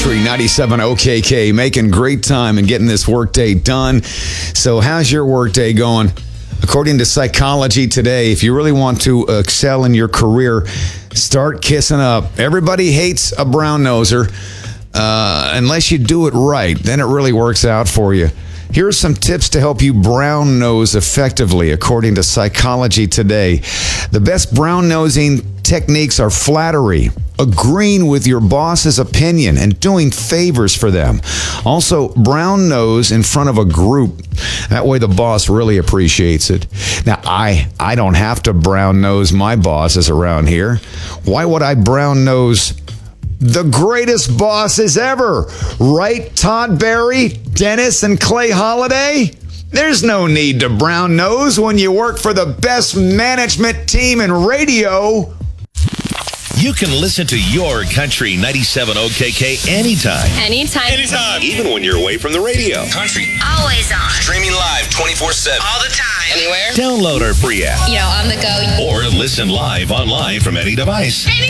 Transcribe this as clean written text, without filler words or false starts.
Country 97 OKK, making great time and getting this workday done. So how's your workday going? According to Psychology Today, if you really want to excel in your career, start kissing up. Everybody hates a brown noser unless you do it right. Then it really works out for you. Here are some tips to help you brown nose effectively, according to Psychology Today. The best brown nosing techniques are flattery, agreeing with your boss's opinion, and doing favors for them. Also, brown nose in front of a group. That way the boss really appreciates it. Now, I don't have to brown nose my bosses around here. Why would I brown nose the greatest bosses ever? Right, Todd Barry, Dennis, and Clay Holiday? There's no need to brown nose when you work for the best management team in radio. You can listen to your Country 97 OKK anytime. Anytime. Even when you're away from the radio. Country. Always on. Streaming live 24/7. All the time. Anywhere. Download our free app. On the go. Or listen live online from any device.